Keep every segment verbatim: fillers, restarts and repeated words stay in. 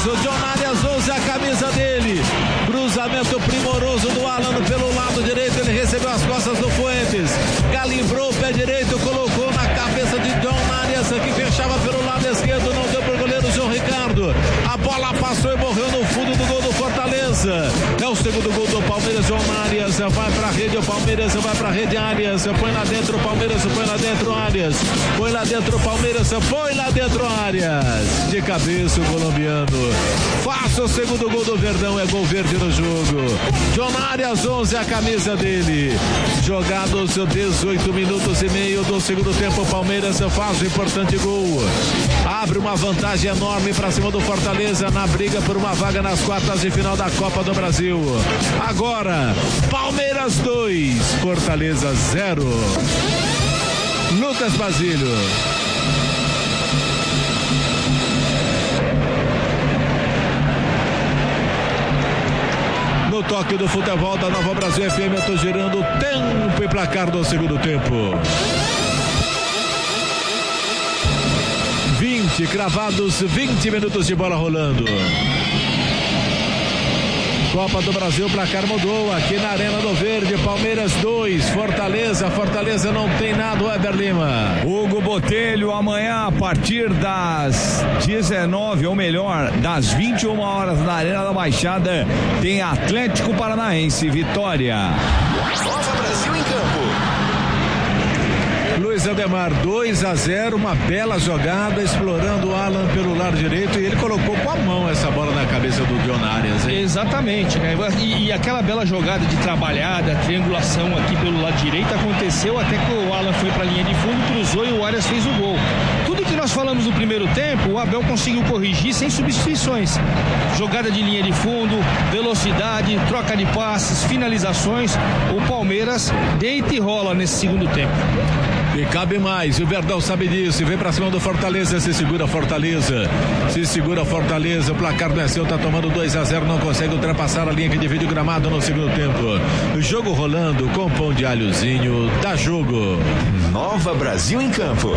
o John Arias, onze, a camisa dele. Cruzamento primoroso do Alan pelo lado direito, ele recebeu as costas do Fuentes, calibrou o pé direito, colocou na cabeça de John Arias, que fechava pelo lado esquerdo, não deu pro goleiro João Ricardo. A bola passou e morreu no fundo do gol do Fortaleza. É o segundo gol do Palmeiras. João Arias vai pra rede, o Palmeiras vai pra rede, Arias põe lá dentro, o Palmeiras põe lá dentro, Arias põe lá dentro, o Palmeiras põe lá dentro, Arias de cabeça o colombiano faça o segundo gol do Verdão, é gol verde no jogo. John Arias, onze, a camisa dele. Jogados dezoito minutos e meio do segundo tempo, o Palmeiras faz o importante gol, abre uma vantagem enorme pra cima do Fortaleza na briga por uma vaga nas quartas de final da Copa do Brasil. Agora, Palmeiras dois, Fortaleza zero. Lucas Basílio. No toque do futebol da Nova Brasil F M, eu tô girando o tempo e placar do segundo tempo. vinte cravados, vinte minutos de bola rolando. Copa do Brasil, placar mudou aqui na Arena do Verde. Palmeiras dois, Fortaleza. Fortaleza não tem nada, Weber Lima. Hugo Botelho, amanhã a partir das dezenove, ou melhor, das vinte e uma horas na Arena da Baixada, tem Atlético Paranaense, Vitória. Nova Brasil em campo. Luiz Ademar, dois a zero, uma bela jogada, explorando o Alan pelo lado direito, e ele colocou com a mão essa bola na cabeça do John Arias, hein? Exatamente, né? E, e aquela bela jogada de trabalhada, triangulação aqui pelo lado direito, aconteceu até que o Alan foi para a linha de fundo, cruzou e o Arias fez o gol. Tudo que nós falamos no primeiro tempo, o Abel conseguiu corrigir sem substituições. Jogada de linha de fundo, velocidade, troca de passes, finalizações. O Palmeiras deita e rola nesse segundo tempo. E cabe mais, o Verdão sabe disso, e vem pra cima do Fortaleza, se segura Fortaleza, se segura Fortaleza, o placar do Escel tá tomando dois a zero, não consegue ultrapassar a linha que divide o gramado no segundo tempo. O jogo rolando com pão de alhozinho, dá jogo. Nova Brasil em campo.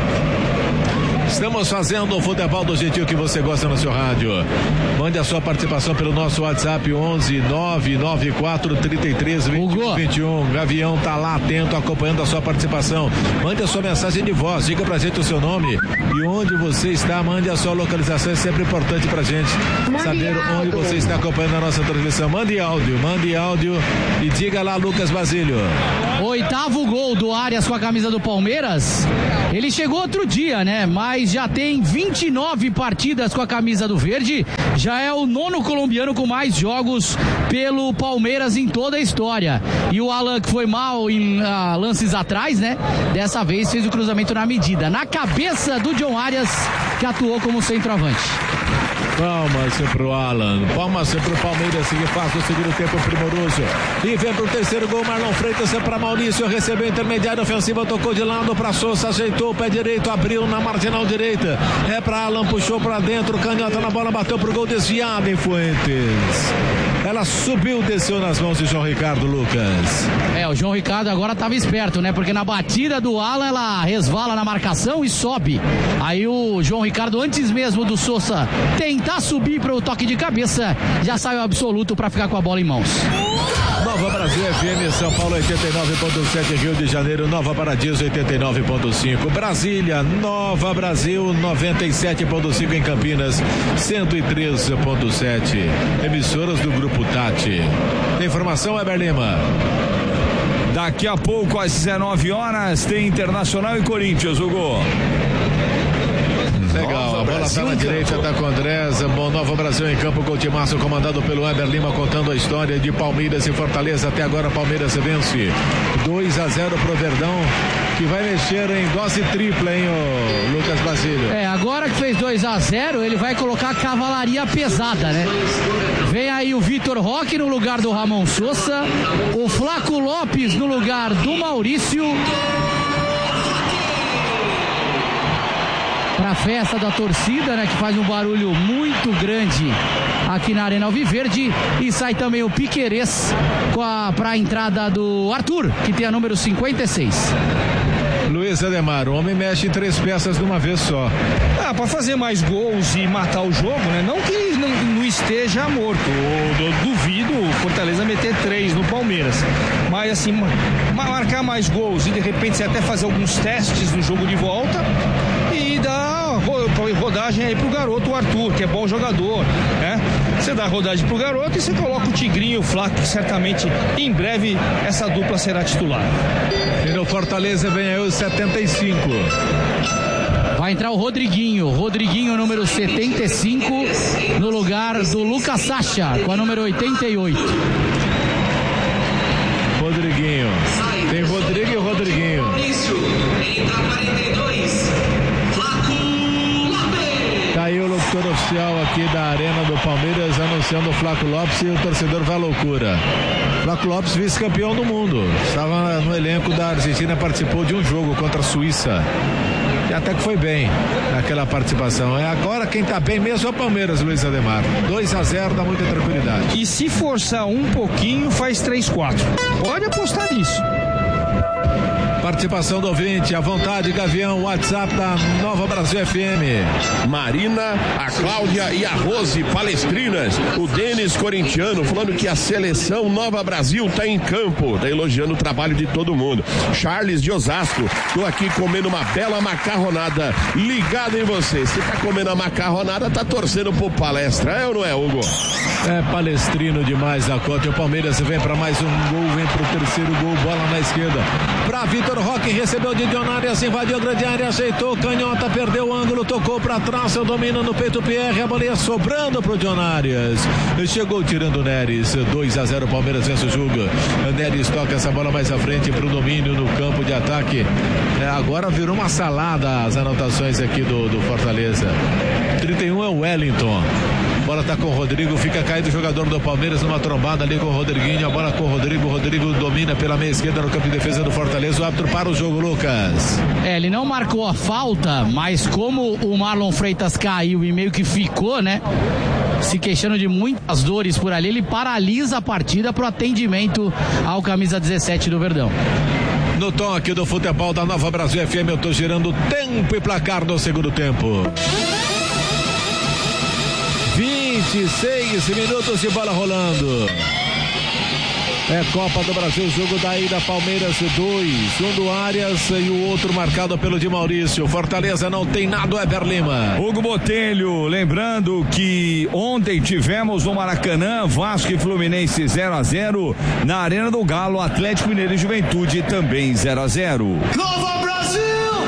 Estamos fazendo o futebol do jeitinho que você gosta no seu rádio. Mande a sua participação pelo nosso WhatsApp onze nove nove quatro três três vinte e um vinte e um. Gavião tá lá atento, acompanhando a sua participação. Mande a sua mensagem de voz, diga pra gente o seu nome e onde você está. Mande a sua localização, é sempre importante pra gente mande saber áudio. Onde você está acompanhando a nossa transmissão. Mande áudio, mande áudio e diga lá, Lucas Basílio. Oitavo gol do Arias com a camisa do Palmeiras. Ele chegou outro dia, né? Mas já tem vinte e nove partidas com a camisa do Verde. Já é o nono colombiano com mais jogos pelo Palmeiras em toda a história. E o Alan, que foi mal em uh, lances atrás, né? Dessa vez fez o cruzamento na medida, na cabeça do John Arias, que atuou como centroavante. Palmas pro Alan, palmas pro Palmeiras, que faz o segundo tempo primoroso. E vem pro terceiro gol, Marlon Freitas é pra Maurício, recebeu intermediário ofensiva, tocou de lado pra Souza, ajeitou o pé direito, abriu na marginal direita. É pra Alan, puxou pra dentro, canhota na bola, bateu pro gol, desviado em Fuentes. Ela subiu, desceu nas mãos de João Ricardo, Lucas. É, o João Ricardo agora tava esperto, né? Porque na batida do Alan, ela resvala na marcação e sobe. Aí o João Ricardo, antes mesmo do Souza tentar subir para o toque de cabeça, já saiu absoluto para ficar com a bola em mãos. Nova Brasil F M, São Paulo oitenta e nove ponto sete, Rio de Janeiro, Nova Paradiso oitenta e nove ponto cinco, Brasília, Nova Brasil noventa e sete ponto cinco em Campinas, cento e treze ponto sete, emissoras do Grupo Tati. Tem informação, Weber Lima? Daqui a pouco, às dezenove horas, tem Internacional e Corinthians, Hugo. Legal, a bola tá na direita, tá com o Andrés. Bom, Nova Brasil em campo, com o timaço comandado pelo Weber Lima, contando a história de Palmeiras e Fortaleza. Até agora Palmeiras vence dois a zero pro Verdão, que vai mexer em dose tripla, hein, o Lucas Basílio. É, agora que fez dois a zero, ele vai colocar a cavalaria pesada, né? Vem aí o Vitor Roque no lugar do Ramon Souza, o Flaco Lopes no lugar do Maurício. Para a festa da torcida, né, que faz um barulho muito grande aqui na Arena Alviverde. E sai também o Piquerez para a entrada do Arthur, que tem a número cinquenta e seis. Luiz Ademar, o homem mexe em três peças de uma vez só. Ah, para fazer mais gols e matar o jogo, né? Não que ele não, não esteja morto. Eu duvido o Fortaleza meter três no Palmeiras. Mas assim, marcar mais gols e de repente você até fazer alguns testes no jogo de volta e dar rodagem aí pro garoto, o Arthur, que é bom jogador, né? Você dá rodagem pro garoto e você coloca o Tigrinho e o Flaco, que certamente em breve essa dupla será titular. E no Fortaleza vem aí o setenta e cinco. Vai entrar o Rodriguinho, Rodriguinho número setenta e cinco, no lugar do Lucas Sacha, com a número oitenta e oito. Rodriguinho, tem Rodrigo e o Rodriguinho. Entra quarenta e dois, Flaco Lopes. Tá aí o locutor oficial aqui da Arena do Palmeiras anunciando o Flaco Lopes e o torcedor vai à loucura. Flaco Lopes, vice-campeão do mundo, estava no elenco da Argentina, participou de um jogo contra a Suíça. E até que foi bem naquela participação. É agora quem tá bem mesmo é o Palmeiras, Luiz Ademar. dois a zero dá muita tranquilidade. E se forçar um pouquinho, faz três a quatro. Pode apostar nisso. Participação do ouvinte, à vontade, Gavião, WhatsApp da Nova Brasil F M. Marina, a Cláudia e a Rose Palestrinas. O Denis corintiano falando que a seleção Nova Brasil tá em campo, tá elogiando o trabalho de todo mundo. Charles de Osasco, tô aqui comendo uma bela macarronada, ligado em você. Se tá comendo a macarronada, tá torcendo pro Palestra, é ou não é, Hugo? É palestrino demais da conta. O Palmeiras vem para mais um gol, vem pro terceiro gol, bola na esquerda. Pra Vitor Roque, recebeu de Dionárias, invadiu a grande área, ajeitou, canhota, perdeu o ângulo, tocou pra trás, seu domínio no peito Pierre, a bola ia sobrando pro Dionárias. Chegou tirando o Neres, dois a zero, Palmeiras vence o jogo. Neres toca essa bola mais à frente pro domínio no campo de ataque. É, agora virou uma salada as anotações aqui do, do Fortaleza. trinta e um é o Wellington. A bola tá com o Rodrigo, fica caído o jogador do Palmeiras numa trombada ali com o Rodriguinho, a bola com o Rodrigo, o Rodrigo domina pela meia esquerda no campo de defesa do Fortaleza, o árbitro para o jogo, Lucas. É, ele não marcou a falta, mas como o Marlon Freitas caiu e meio que ficou, né, se queixando de muitas dores por ali, ele paralisa a partida pro atendimento ao camisa dezessete do Verdão. No tom aqui do futebol da Nova Brasil F M, eu tô girando tempo e placar do segundo tempo. vinte e seis minutos de bola rolando. É Copa do Brasil, jogo da ida, Palmeiras dois, um do Arias e o outro marcado pelo Di Maurício. Fortaleza não tem nada, o Eber Lima. Hugo Botelho, lembrando que ontem tivemos no Maracanã, Vasco e Fluminense zero a zero, na Arena do Galo, Atlético Mineiro e Juventude também zero a zero. Nova Brasil!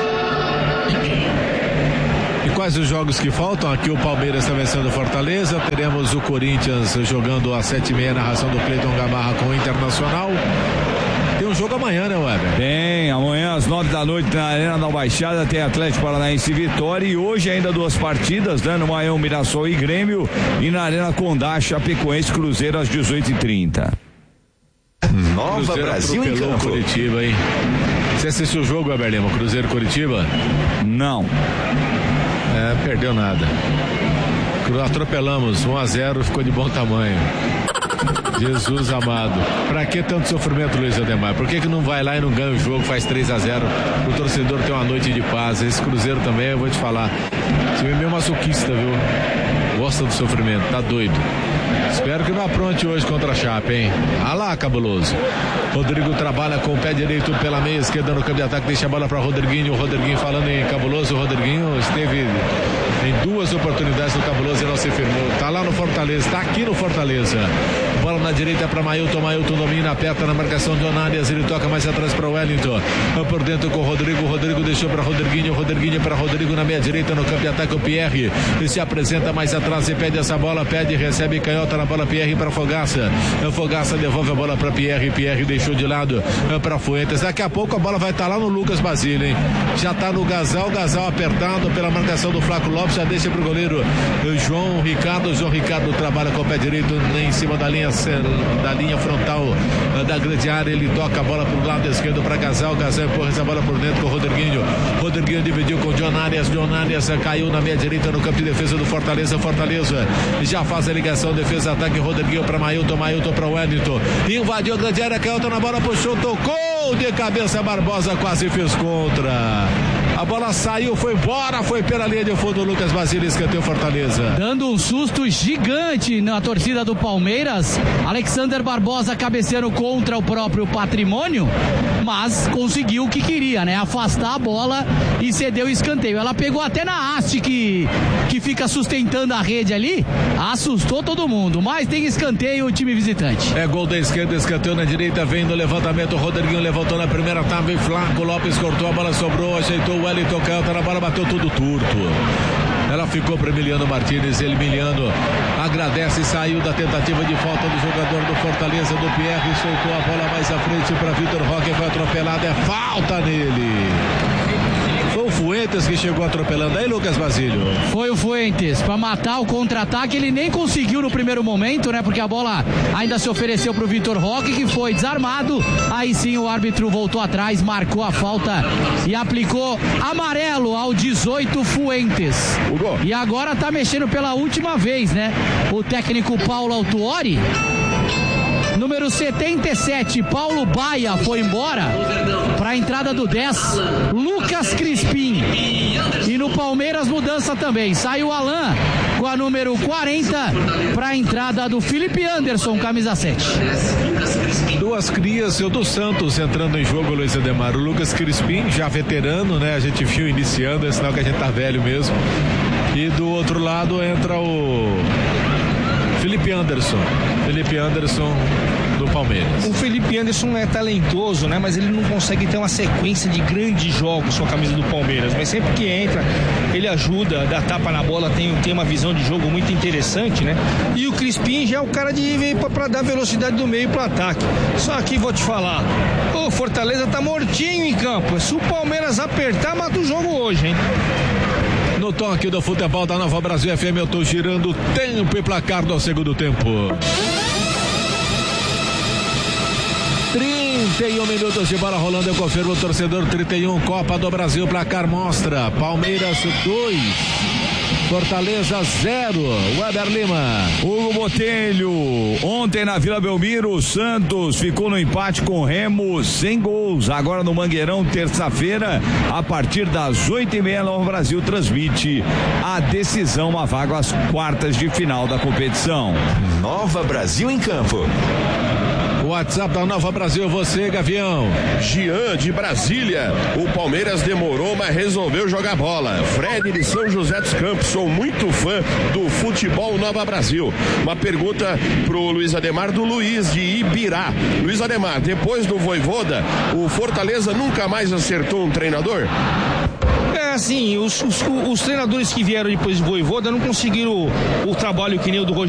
Quais os jogos que faltam? Aqui o Palmeiras está vencendo o Fortaleza, teremos o Corinthians jogando às sete e meia, narração do Cleiton Gamarra com o Internacional. Tem um jogo amanhã, né, Weber? Tem, amanhã às nove da noite na Arena da Baixada tem Atlético Paranaense e Vitória, e hoje ainda duas partidas, né, no Maião, Mirassol e Grêmio, e na Arena Condá, Chapecoense, Cruzeiro às dezoito e trinta. Nova Cruzeiro Brasil em campo. Curitiba, hein? Você assistiu o jogo, Weber Lima? Cruzeiro Curitiba? Não. É, perdeu nada. Atropelamos, um a zero, ficou de bom tamanho. Jesus amado. Pra que tanto sofrimento, Luiz Ademar? Por que que não vai lá e não ganha o jogo, faz três a zero? O torcedor tem uma noite de paz. Esse Cruzeiro também, eu vou te falar. Você é meio masoquista, viu? Gosta do sofrimento, tá doido. Espero que não apronte hoje contra a Chape, hein? Ah lá, cabuloso. Rodrigo trabalha com o pé direito pela meia esquerda no campo de ataque, deixa a bola para Rodriguinho. O Rodriguinho falando em cabuloso, o Rodriguinho esteve em duas oportunidades no cabuloso e não se firmou. Tá lá no Fortaleza, tá aqui no Fortaleza. Bola na direita para Mailton, Mailton domina, aperta na marcação de Onárias, ele toca mais atrás para o Wellington. Por dentro com o Rodrigo, o Rodrigo deixou para Rodriguinho, Rodriguinho para Rodrigo na meia direita no campo de ataque, o Pierre. Ele se apresenta mais atrás e pede essa bola, pede, recebe canhota na bola, Pierre para Fogaça. Fogaça devolve a bola para Pierre, Pierre deixou de lado para Fuentes. Daqui a pouco a bola vai estar tá lá no Lucas Basílio, hein? Já está no Gasal, Gasal apertado pela marcação do Flaco Lopes, já deixa pro goleiro João Ricardo. João Ricardo trabalha com o pé direito em cima da linha, da linha frontal da grande área. Ele toca a bola pro lado esquerdo para Gasal. Gasal empurra essa bola por dentro com o Rodriguinho. Rodriguinho dividiu com o John Arias. John Arias caiu na meia direita no campo de defesa do Fortaleza. Fortaleza já faz a ligação, defesa, ataque. Rodriguinho para Mailton, Mailton para Wellington. Invadiu a grande área, caiu na bola, puxou, tocou. Gol de cabeça, Barbosa quase fez contra. A bola saiu, foi embora, foi pela linha de fundo. Lucas Basílio, escanteio Fortaleza. Dando um susto gigante na torcida do Palmeiras. Alexander Barbosa cabeceando contra o próprio Patrimônio, mas conseguiu o que queria, né? Afastar a bola e cedeu o escanteio. Ela pegou até na haste que, que fica sustentando a rede ali, assustou todo mundo, mas tem escanteio o time visitante. É gol da esquerda, escanteio na direita, vem no levantamento, o Rodriguinho levantou na primeira tábua, Flaco Lopes cortou, a bola sobrou, ajeitou o Wellington, canta na bola, bateu tudo turto. Ela ficou para Emiliano Martínez, ele Emiliano agradece e saiu da tentativa de falta do jogador do Fortaleza, do Pierre, soltou a bola mais à frente para Vitor Roque, foi atropelado, é falta nele. Foi o Fuentes que chegou atropelando aí, Lucas Basílio. Foi o Fuentes, para matar o contra-ataque, ele nem conseguiu no primeiro momento, né, porque a bola ainda se ofereceu pro Vitor Roque, que foi desarmado, aí sim o árbitro voltou atrás, marcou a falta e aplicou amarelo ao dezoito Fuentes. E agora tá mexendo pela última vez, né, o técnico Paulo Autuori. Número setenta e sete, Paulo Baia foi embora para a entrada do dez, Lucas Crispim. E no Palmeiras mudança também, saiu o Alan com a número quarenta para a entrada do Felipe Anderson, camisa sete. Duas crias, o do Santos entrando em jogo, Luiz Ademar. O Lucas Crispim, já veterano, né? A gente viu iniciando, é sinal que a gente tá velho mesmo. E do outro lado entra o Felipe Anderson. Felipe Anderson do Palmeiras. O Felipe Anderson é talentoso, né? Mas ele não consegue ter uma sequência de grandes jogos com a camisa do Palmeiras. Mas sempre que entra, ele ajuda, dá tapa na bola, tem, tem uma visão de jogo muito interessante, né? E o Crispim já é o cara de vir para dar velocidade do meio pro ataque. Só que vou te falar, o Fortaleza tá mortinho em campo. Se o Palmeiras apertar, mata o jogo hoje, hein? No toque do futebol da Nova Brasil F M, eu tô girando tempo e placar do segundo tempo. trinta e um minutos de bola rolando, eu confirmo o torcedor. Trinta e um, Copa do Brasil, placar mostra Palmeiras dois, Fortaleza zero. Weber Lima. Hugo Botelho, ontem na Vila Belmiro, o Santos ficou no empate com o Remo, sem gols. Agora no Mangueirão, terça-feira, a partir das oito e meia, Nova Brasil transmite a decisão, a vaga às quartas de final da competição. Nova Brasil em campo. WhatsApp da Nova Brasil, você, Gavião. Jean de Brasília. O Palmeiras demorou, mas resolveu jogar bola. Fred de São José dos Campos. Sou muito fã do futebol Nova Brasil. Uma pergunta pro Luiz Ademar, do Luiz de Ibirá. Luiz Ademar, depois do Vojvoda, o Fortaleza nunca mais acertou um treinador? É assim, os, os, os treinadores que vieram depois do Vojvoda não conseguiram o, o trabalho que nem o do Rogério